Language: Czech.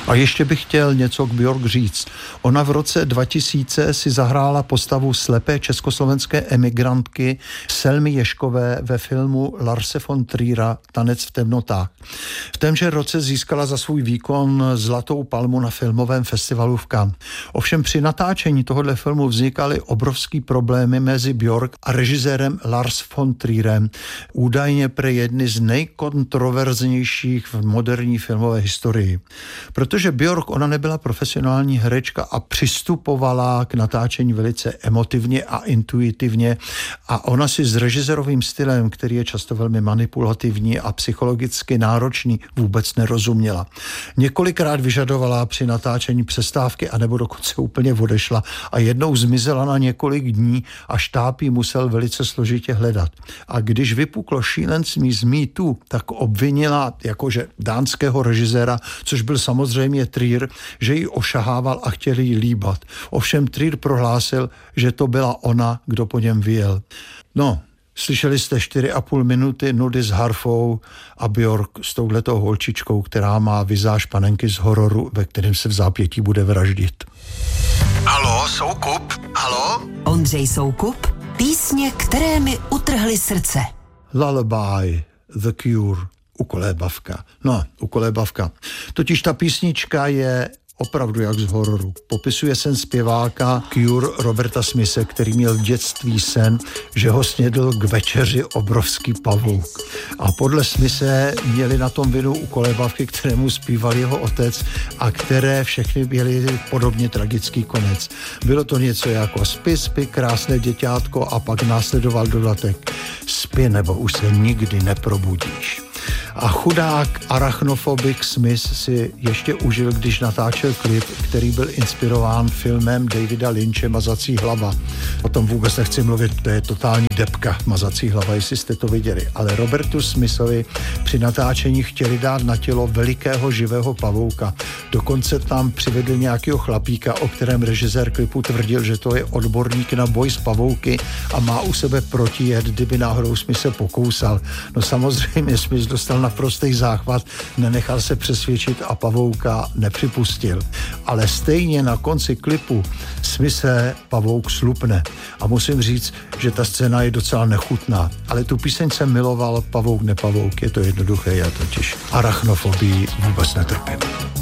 A ještě bych chtěl něco k Björk říct. Ona v roce 2000 si zahrála postavu slepé československé emigrantky Selmy Ježkové ve filmu Larse von Triera Tanec v temnotách. V témže roce získala za svůj výkon Zlatou palmu na filmovém festivalu v Cannes. Ovšem při natáčení tohoto filmu vznikaly obrovský problémy mezi Björk a režisérem Lars von Trierem, údajně pro jedny z nejkontroverznějších v moderní filmové historii. Protože Björk, ona nebyla profesionální herečka a přistupovala k natáčení velice emotivně a intuitivně a ona si s režisérovým stylem, který je často velmi manipulativní a psychologicky náročný, vůbec nerozuměla. Několikrát vyžadovala při natáčení přestávky anebo dokonce úplně odešla a jednou zmizela na několik dní a štáb ji musel velice složitě hledat. A když vypuklo šílenství z Me Too, tak obvinila jakože dánského režiséra, což byl samozřejmě Trier, že ji ošahával a chtěl ji líbat. Ovšem Trier prohlásil, že to byla ona, kdo po něm vyjel. No, slyšeli jste 4,5 minuty nudy s harfou a Björk s touhletou holčičkou, která má vizáž panenky z hororu, ve kterém se v zápětí bude vraždit. Haló, Soukup? Haló? Ondřej Soukup, písně, které mi utrhly srdce. Lullaby, The Cure, ukolébavka. No, ukolébavka. Totiž ta písnička je opravdu jak z hororu. Popisuje sen zpěváka Cure Roberta Smithe, který měl v dětství sen, že ho snědl k večeři obrovský pavouk. A podle Smithe měli na tom vinu ukolébavky, kterému zpíval jeho otec a které všechny měly podobně tragický konec. Bylo to něco jako spí, krásné děťátko a pak následoval dodatek spí, nebo už se nikdy neprobudíš. A chudák arachnofobik Smith si ještě užil, když natáčel klip, který byl inspirován filmem Davida Lynche Mazací hlava. O tom vůbec nechci mluvit, to je totální debka Mazací hlava, jestli jste to viděli. Ale Robertu Smithovi při natáčení chtěli dát na tělo velikého živého pavouka. Dokonce tam přivedl nějakého chlapíka, o kterém režisér klipu tvrdil, že to je odborník na boj s pavouky a má u sebe protijed, kdyby náhodou Smith se pokousal. No samozřejmě Smith dostal naprostý záchvat, nenechal se přesvědčit a pavouka nepřipustil. Ale stejně na konci klipu Smithe pavouk slupne. A musím říct, že ta scéna je docela nechutná. Ale tu píseň jsem miloval, pavouk nepavouk, je to jednoduché, já totiž arachnofobii vůbec netrpím.